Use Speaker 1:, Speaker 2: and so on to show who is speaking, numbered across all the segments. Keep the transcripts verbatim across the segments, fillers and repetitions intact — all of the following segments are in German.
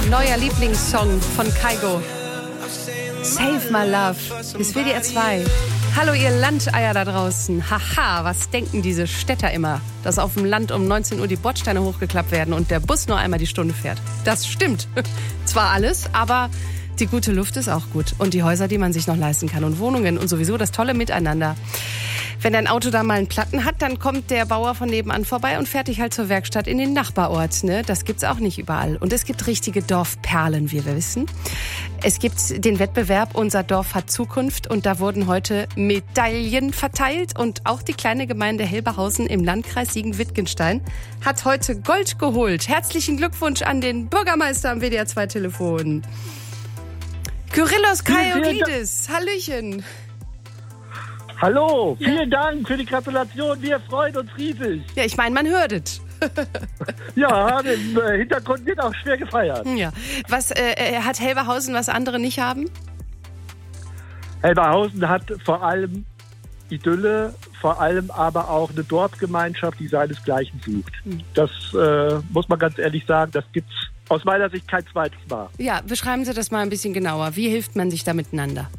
Speaker 1: Neuer Lieblingssong von Kygo. Save My Love. Bis W D R zwei. Hallo ihr Landeier da draußen. Haha, was denken diese Städter immer? Dass auf dem Land um neunzehn Uhr die Bordsteine hochgeklappt werden und der Bus nur einmal die Stunde fährt. Das stimmt. Zwar alles, aber die gute Luft ist auch gut. Und die Häuser, die man sich noch leisten kann. Und Wohnungen und sowieso das tolle Miteinander. Wenn dein Auto da mal einen Platten hat, dann kommt der Bauer von nebenan vorbei und fährt dich halt zur Werkstatt in den Nachbarort. Ne? Das gibt's auch nicht überall. Und es gibt richtige Dorfperlen, wie wir wissen. Es gibt den Wettbewerb Unser Dorf hat Zukunft. Und da wurden heute Medaillen verteilt. Und auch die kleine Gemeinde Helberhausen im Landkreis Siegen-Wittgenstein hat heute Gold geholt. Herzlichen Glückwunsch an den Bürgermeister am W D R zwei Telefon. Kyrillos Kaioglidis. Hallöchen.
Speaker 2: Hallo, vielen ja. Dank für die Gratulation. Wir freuen uns riesig.
Speaker 1: Ja, ich meine, man hört es.
Speaker 2: Ja, im äh, Hintergrund wird auch schwer gefeiert.
Speaker 1: Ja. Was äh, hat Helberhausen, was andere nicht haben?
Speaker 2: Helberhausen hat vor allem Idylle, vor allem aber auch eine Dorfgemeinschaft, die seinesgleichen sucht. Hm. Das äh, muss man ganz ehrlich sagen, das gibt's aus meiner Sicht kein zweites Mal.
Speaker 1: Ja, beschreiben Sie das mal ein bisschen genauer. Wie hilft man sich da miteinander?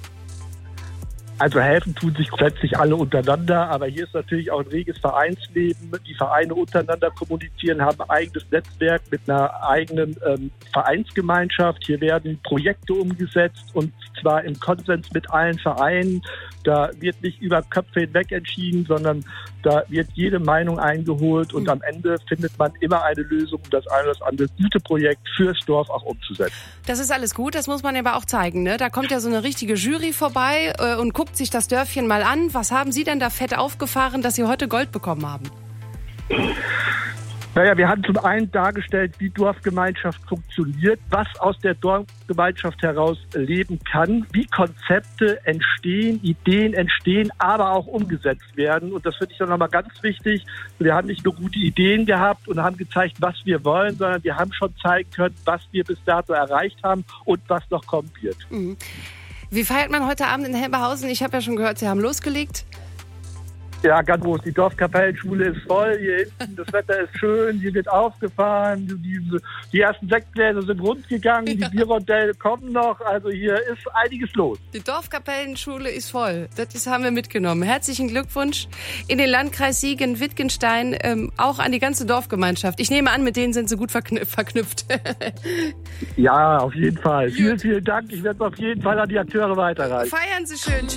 Speaker 2: Also helfen tun sich grundsätzlich alle untereinander, aber hier ist natürlich auch ein reges Vereinsleben. Die Vereine untereinander kommunizieren, haben ein eigenes Netzwerk mit einer eigenen ähm, Vereinsgemeinschaft. Hier werden Projekte umgesetzt und zwar im Konsens mit allen Vereinen. Da wird nicht über Köpfe hinweg entschieden, sondern da wird jede Meinung eingeholt und mhm. am Ende findet man immer eine Lösung, um das eine oder das andere gute Projekt fürs Dorf auch umzusetzen.
Speaker 1: Das ist alles gut, das muss man aber auch zeigen. Ne? Da kommt ja so eine richtige Jury vorbei äh, und guckt sich das Dörfchen mal an. Was haben Sie denn da fett aufgefahren, dass Sie heute Gold bekommen haben?
Speaker 2: Naja, wir haben zum einen dargestellt, wie Dorfgemeinschaft funktioniert, was aus der Dorfgemeinschaft heraus leben kann, wie Konzepte entstehen, Ideen entstehen, aber auch umgesetzt werden. Und das finde ich dann nochmal ganz wichtig. Wir haben nicht nur gute Ideen gehabt und haben gezeigt, was wir wollen, sondern wir haben schon zeigen können, was wir bis dato erreicht haben und was noch kommen wird.
Speaker 1: Mhm. Wie feiert man heute Abend in Helberhausen? Ich habe ja schon gehört, Sie haben losgelegt.
Speaker 2: Ja, ganz groß. Die Dorfkapellenschule ist voll. Hier hinten, das Wetter ist schön. Hier wird aufgefahren. Die, die ersten Sektgläser sind rundgegangen. Ja. Die Bierrondelle kommen noch. Also hier ist einiges los.
Speaker 1: Die Dorfkapellenschule ist voll. Das haben wir mitgenommen. Herzlichen Glückwunsch in den Landkreis Siegen-Wittgenstein. Ähm, auch an die ganze Dorfgemeinschaft. Ich nehme an, mit denen sind Sie gut verknü- verknüpft.
Speaker 2: Ja, auf jeden Fall. Gut. Vielen, vielen Dank. Ich werde es auf jeden Fall an die Akteure weiterreichen.
Speaker 1: Feiern Sie schön. Tschüss.